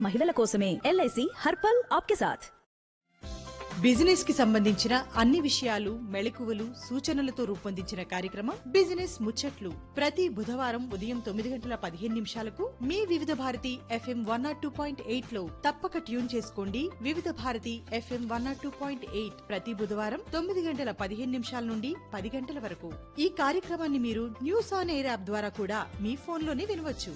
మహిళల కోసమే ఎల్ఐసి హర్పల్ ఆప్కే సాథ్. బిజినెస్ కి సంబంధించిన అన్ని విషయాలు, మెళకువలు, సూచనలతో రూపొందించిన కార్యక్రమం బిజినెస్ ముచ్చట్లు. ప్రతి బుధవారం ఉదయం 9:15 మీ వివిధ భారతి FM 102.8 లో తప్పక ట్యూన్ చేసుకోండి. వివిధ భారతి FM 102.8 ప్రతి బుధవారం 9:15 నుండి 10 గంటల వరకు. ఈ కార్యక్రమాన్ని మీరు న్యూస్ ఆన్ ఎయిర్ యాప్ ద్వారా కూడా మీ ఫోన్లోనే వినవచ్చు.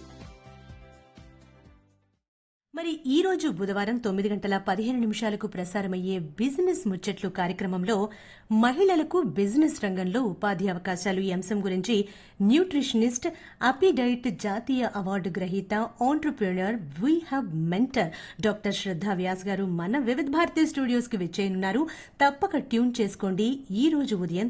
మరి ఈ రోజు బుధవారం 9:15 ప్రసారమయ్యే బిజినెస్ ముచ్చట్లు కార్యక్రమంలో మహిళలకు బిజినెస్ రంగంలో ఉపాధి అవకాశాలు ఈ అంశం గురించి న్యూట్రిషనిస్ట్, అపిడైట్ జాతీయ అవార్డు గ్రహీత, entrepreneur, we hub mentor doctor శ్రద్ధా వ్యాస్ గారు మన వివిధ భారతి స్టూడియోస్ కి విచ్చేయనున్నారు. తప్పక ట్యూన్ చేసుకోండి. ఈ రోజు ఉదయం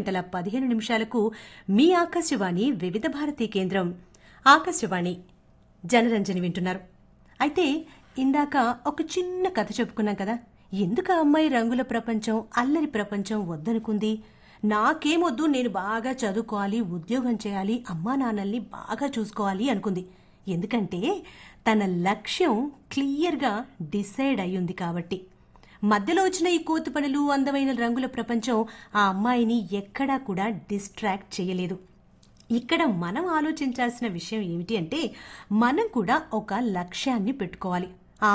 9:15 మీ ఆకాశవాణి వివిధ భారతి కేంద్రం. ఆకాశవాణి జనరంజని వింటున్నారు. అయితే ఇందాక ఒక చిన్న కథ చెప్పుకున్నాం కదా, ఎందుకు ఆ అమ్మాయి రంగుల ప్రపంచం, అల్లరి ప్రపంచం వద్దనుకుంది? నాకేమొద్దు, నేను బాగా చదువుకోవాలి, ఉద్యోగం చేయాలి, అమ్మా నాన్నల్ని బాగా చూసుకోవాలి అనుకుంది. ఎందుకంటే తన లక్ష్యం క్లియర్గా డిసైడ్ అయ్యింది కాబట్టి. మధ్యలో వచ్చిన ఈ కోతి పనులు, అందమైన రంగుల ప్రపంచం ఆ అమ్మాయిని ఎక్కడా కూడా డిస్ట్రాక్ట్ చేయలేదు. ఇక్కడ మనం ఆలోచించాల్సిన విషయం ఏమిటి అంటే, మనం కూడా ఒక లక్ష్యాన్ని పెట్టుకోవాలి.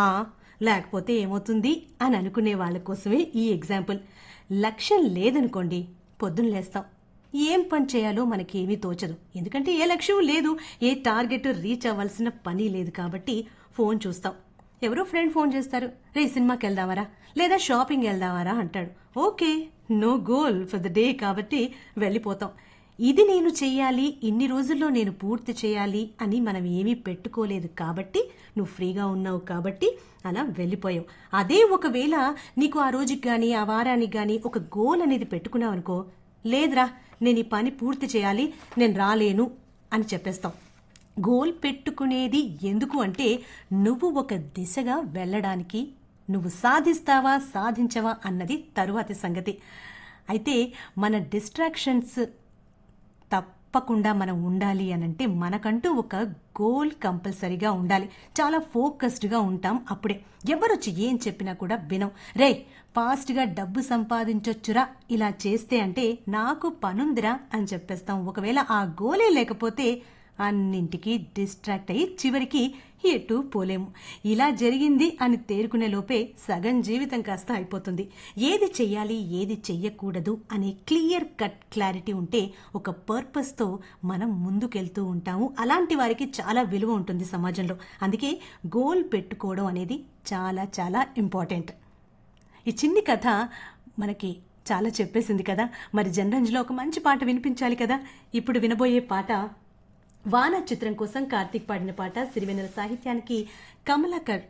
లేకపోతే ఏమవుతుంది అని అనుకునే వాళ్ళ కోసమే ఈ ఎగ్జాంపుల్. లక్ష్యం లేదనుకోండి, పొద్దున్న లేస్తాం, ఏం పని చేయాలో మనకేమీ తోచదు. ఎందుకంటే ఏ లక్ష్యం లేదు, ఏ టార్గెట్ రీచ్ అవ్వాల్సిన పని లేదు. కాబట్టి ఫోన్ చూస్తాం. ఎవరో ఫ్రెండ్ ఫోన్ చేస్తారు, రే సినిమాకి వెళ్దామరా, లేదా షాపింగ్ వెళ్దామరా అంటాడు. Okay, no goal for the day కాబట్టి వెళ్ళిపోతాం. ఇది నేను చెయ్యాలి, ఇన్ని రోజుల్లో నేను పూర్తి చేయాలి అని మనం ఏమీ పెట్టుకోలేదు కాబట్టి, నువ్వు ఫ్రీగా ఉన్నావు కాబట్టి అలా వెళ్ళిపోయావు. అదే ఒకవేళ నీకు ఆ రోజుకి గానీ ఆ వారానికి గానీ ఒక గోల్ అనేది పెట్టుకున్నావు అనుకో, లేదురా నేను ఈ పని పూర్తి చేయాలి, నేను రాలేను అని చెప్పేస్తావు. గోల్ పెట్టుకునేది ఎందుకు అంటే, నువ్వు ఒక దిశగా వెళ్ళడానికి. నువ్వు సాధిస్తావా సాధించవా అన్నది తరువాతి సంగతి. అయితే మన డిస్ట్రాక్షన్స్ తప్పకుండా మనం ఉండాలి అనంటే మనకంటూ ఒక గోల్ కంపల్సరీగా ఉండాలి. చాలా ఫోకస్డ్గా ఉంటాం. అప్పుడే ఎవరొచ్చి ఏం చెప్పినా కూడా వినం. రే ఫాస్ట్గా డబ్బు సంపాదించొచ్చురా ఇలా చేస్తే అంటే, నాకు పనుందిరా అని చెప్పేస్తాం. ఒకవేళ ఆ గోలే లేకపోతే అన్నింటికి డిస్ట్రాక్ట్ అయ్యి చివరికి ఎటు పోలేము. ఇలా జరిగింది అని తేరుకునే లోపే సగం జీవితం కాస్త అయిపోతుంది. ఏది చెయ్యాలి, ఏది చెయ్యకూడదు అనే క్లియర్ కట్ క్లారిటీ ఉంటే ఒక పర్పస్తో మనం ముందుకెళ్తూ ఉంటాము. అలాంటి వారికి చాలా విలువ ఉంటుంది సమాజంలో. అందుకే గోల్ పెట్టుకోవడం అనేది చాలా చాలా ఇంపార్టెంట్. ఈ చిన్ని కథ మనకి చాలా చెప్పేసింది కదా. మరి జనరంజ్లో ఒక మంచి పాట వినిపించాలి కదా. ఇప్పుడు వినబోయే పాట వాన చిత్రం కోసం కార్తీక్ పాడిన పాట. సిరివెన్నెల సాహిత్యానికి కమలాకర్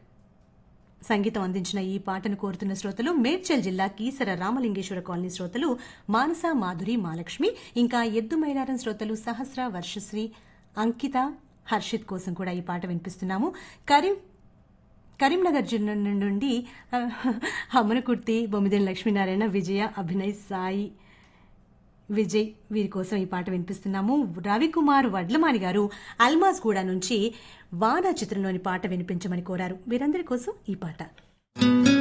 సంగీతం అందించిన ఈ పాటను కోరుతున్న శ్రోతలు మేడ్చల్ జిల్లా కీసర రామలింగేశ్వర కాలనీ శ్రోతలు మానస, మాధురి, మాలక్ష్మి, ఇంకా ఎద్దు మైలారం శ్రోతలు సహస్ర, వర్షశ్రీ, అంకిత, హర్షిత్ కోసం కూడా ఈ పాట వినిపిస్తున్నాము. కరీంనగర్ జిల్లా నుండి హమ్మనకుర్తి, బొమ్మిదేని లక్ష్మీనారాయణ, విజయ, అభినయ్, సాయి, విజయ్ వీరి కోసం ఈ పాట వినిపిస్తున్నాము. రవికుమార్ వడ్లమాని గారు అల్మాజ్ గూడ నుంచి వానా చిత్రంలోని పాట వినిపించమని కోరారు. వీరందరి కోసం ఈ పాట.